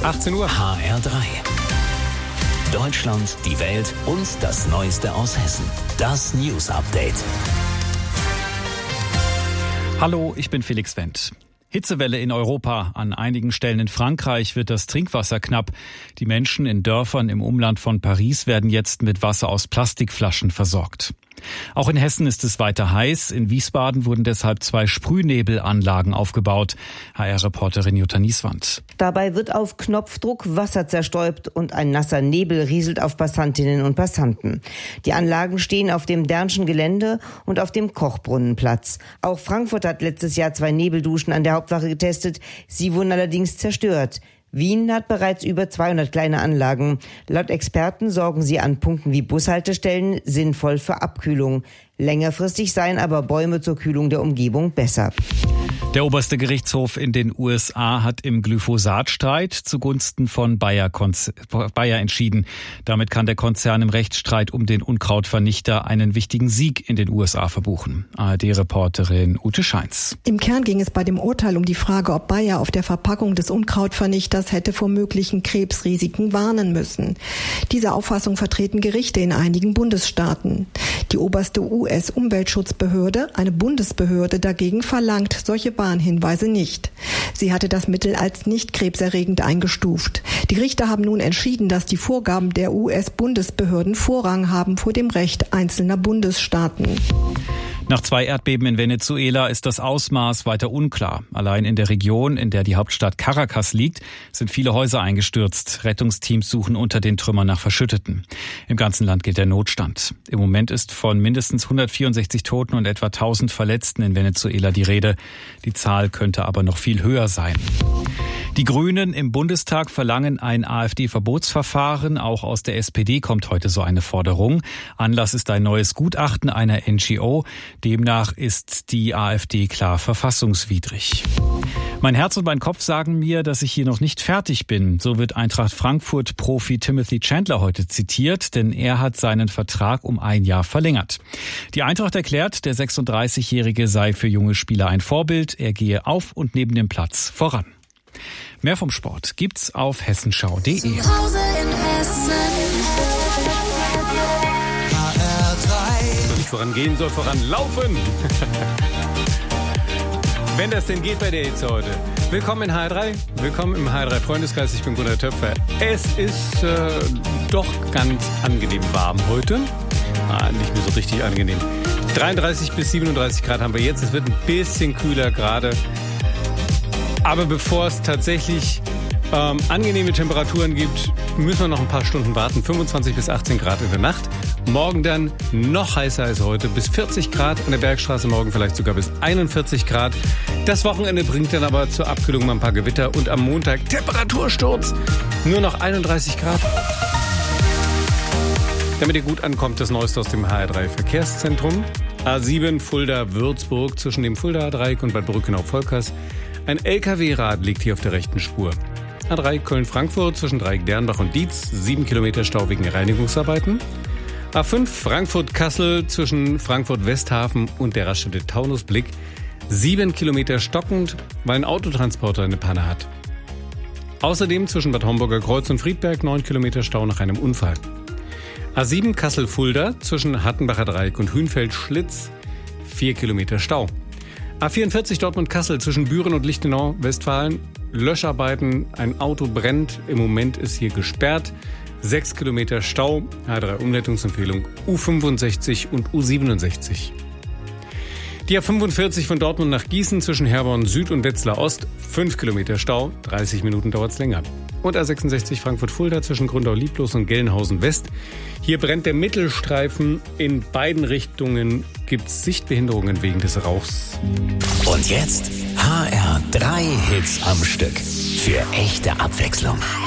18 Uhr. HR3. Deutschland, die Welt und das Neueste aus Hessen. Das News Update. Hallo, ich bin Felix Wendt. Hitzewelle in Europa. An einigen Stellen in Frankreich wird das Trinkwasser knapp. Die Menschen in Dörfern im Umland von Paris werden jetzt mit Wasser aus Plastikflaschen versorgt. Auch in Hessen ist es weiter heiß. In Wiesbaden wurden deshalb 2 Sprühnebelanlagen aufgebaut. HR-Reporterin Jutta Nieswand. Dabei wird auf Knopfdruck Wasser zerstäubt und ein nasser Nebel rieselt auf Passantinnen und Passanten. Die Anlagen stehen auf dem Dernschen Gelände und auf dem Kochbrunnenplatz. Auch Frankfurt hat letztes Jahr 2 Nebelduschen an der Hauptwache getestet. Sie wurden allerdings zerstört. Wien hat bereits über 200 kleine Anlagen. Laut Experten sorgen sie an Punkten wie Bushaltestellen sinnvoll für Abkühlung. Längerfristig seien aber Bäume zur Kühlung der Umgebung besser. Der oberste Gerichtshof in den USA hat im Glyphosat-Streit zugunsten von Bayer entschieden. Damit kann der Konzern im Rechtsstreit um den Unkrautvernichter einen wichtigen Sieg in den USA verbuchen. ARD-Reporterin Ute Scheins. Im Kern ging es bei dem Urteil um die Frage, ob Bayer auf der Verpackung des Unkrautvernichters hätte vor möglichen Krebsrisiken warnen müssen. Diese Auffassung vertreten Gerichte in einigen Bundesstaaten. Die oberste US-Umweltschutzbehörde, eine Bundesbehörde dagegen, verlangt solche Warnhinweise nicht. Sie hatte das Mittel als nicht krebserregend eingestuft. Die Richter haben nun entschieden, dass die Vorgaben der US-Bundesbehörden Vorrang haben vor dem Recht einzelner Bundesstaaten. Nach 2 Erdbeben in Venezuela ist das Ausmaß weiter unklar. Allein in der Region, in der die Hauptstadt Caracas liegt, sind viele Häuser eingestürzt. Rettungsteams suchen unter den Trümmern nach Verschütteten. Im ganzen Land gilt der Notstand. Im Moment ist von mindestens 164 Toten und etwa 1000 Verletzten in Venezuela die Rede. Die Zahl könnte aber noch viel höher sein. Die Grünen im Bundestag verlangen ein AfD-Verbotsverfahren. Auch aus der SPD kommt heute so eine Forderung. Anlass ist ein neues Gutachten einer NGO. Demnach ist die AfD klar verfassungswidrig. Mein Herz und mein Kopf sagen mir, dass ich hier noch nicht fertig bin. So wird Eintracht Frankfurt-Profi Timothy Chandler heute zitiert, denn er hat seinen Vertrag um 1 Jahr verlängert. Die Eintracht erklärt, der 36-Jährige sei für junge Spieler ein Vorbild. Er gehe auf und neben dem Platz voran. Mehr vom Sport gibt's auf hessenschau.de. Zu Hause in Hessen. HR3. Soll nicht vorangehen, soll voranlaufen. Wenn das denn geht bei der Hitze heute. Willkommen in HR3, willkommen im HR3 Freundeskreis. Ich bin Gunnar Töpfer. Es ist doch ganz angenehm warm heute. Nicht mehr so richtig angenehm. 33 bis 37 Grad haben wir jetzt. Es wird ein bisschen kühler gerade. Aber bevor es tatsächlich angenehme Temperaturen gibt, müssen wir noch ein paar Stunden warten. 25 bis 18 Grad in der Nacht. Morgen dann noch heißer als heute, bis 40 Grad. An der Bergstraße morgen vielleicht sogar bis 41 Grad. Das Wochenende bringt dann aber zur Abkühlung mal ein paar Gewitter. Und am Montag Temperatursturz. Nur noch 31 Grad. Damit ihr gut ankommt, das Neueste aus dem HR3 Verkehrszentrum. A7 Fulda-Würzburg zwischen dem Fuldaer Dreieck und Bad Brückenau-Volkers. Ein LKW-Rad liegt hier auf der rechten Spur. A3 Köln-Frankfurt zwischen Dreieck Dernbach und Dietz, 7 Kilometer Stau wegen Reinigungsarbeiten. A5 Frankfurt-Kassel zwischen Frankfurt-Westhafen und der Raststätte Taunusblick, 7 Kilometer stockend, weil ein Autotransporter eine Panne hat. Außerdem zwischen Bad Homburger Kreuz und Friedberg 9 Kilometer Stau nach einem Unfall. A7 Kassel-Fulda zwischen Hattenbacher Dreieck und Hünfeld-Schlitz, 4 Kilometer Stau. A44 Dortmund-Kassel zwischen Büren und Lichtenau, Westfalen. Löscharbeiten, ein Auto brennt. Im Moment ist hier gesperrt. 6 Kilometer Stau. A3 Umleitungsempfehlung U65 und U67. Die A45 von Dortmund nach Gießen zwischen Herborn Süd und Wetzlar Ost. 5 Kilometer Stau. 30 Minuten dauert's länger. Und A66 Frankfurt-Fulda zwischen Gründau-Lieblos und Gelnhausen West. Hier brennt der Mittelstreifen. In beiden Richtungen gibt's Sichtbehinderungen wegen des Rauchs. Und jetzt HR3 Hits am Stück. Für echte Abwechslung.